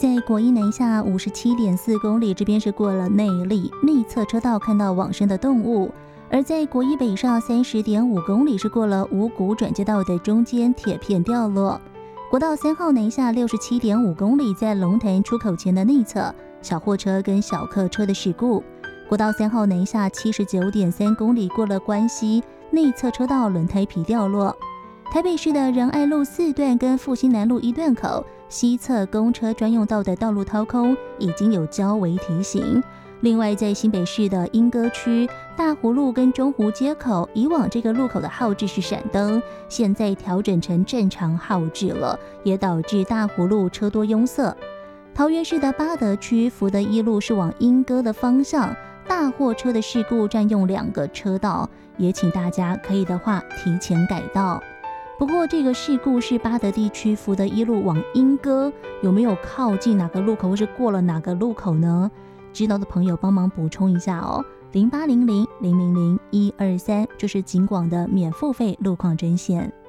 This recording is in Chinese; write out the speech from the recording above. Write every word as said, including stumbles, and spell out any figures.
在国一南下五十七点四公里，这边是过了内壢内侧车道，看到往生的动物；而在国一北上三十点五公里，是过了五股转接道的中间铁片掉落。国道三号南下六十七点五公里，在龙潭出口前的内侧，小货车跟小客车的事故。国道三号南下七十九点三公里，过了关西内侧车道轮胎皮掉落。台北市的仁爱路四段跟复兴南路一段口西侧公车专用道的道路掏空，已经有交维提醒。另外，在新北市的莺歌区大湖路跟中湖街口，以往这个路口的号志是闪灯，现在调整成正常号志了，也导致大湖路车多拥塞。桃园市的八德区福德一路是往莺歌的方向，大货车的事故占用两个车道，也请大家可以的话提前改道。不过这个事故是八德地区福德一路往莺歌，有没有靠近哪个路口或是过了哪个路口呢？知道的朋友帮忙补充一下哦。零八零零零零零一二三就是警广的免付费路况专线。